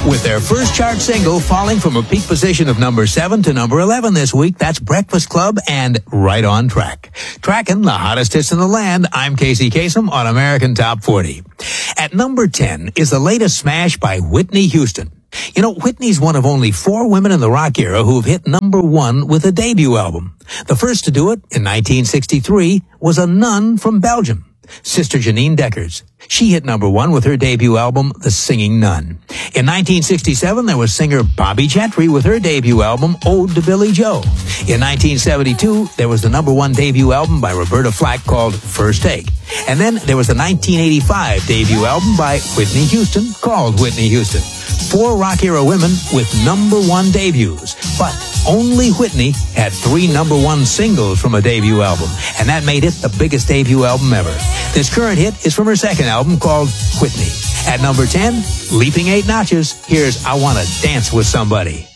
with their first chart single falling from a peak position of number 7 to number 11 this week. That's Breakfast Club and Right on Track. Tracking the hottest hits in the land, I'm Casey Kasem on American Top 40. At number 10 is the latest smash by Whitney Houston. You know, Whitney's one of only 4 women in the rock era who have hit number 1 with a debut album. The first to do it, in 1963, was a nun from Belgium, Sister Janine Deckers. She hit number 1 with her debut album, The Singing Nun. In 1967, there was singer Bobby Gentry with her debut album, Ode to Billy Joe. In 1972, there was the number 1 debut album by Roberta Flack called First Take. And then there was the 1985 debut album by Whitney Houston called Whitney Houston. 4 rock era women with number 1 debuts. But only Whitney had 3 number 1 singles from a debut album, and that made it the biggest debut album ever. This current hit is from her second album called Whitney. At number 10, leaping 8 notches, here's I Wanna Dance with Somebody.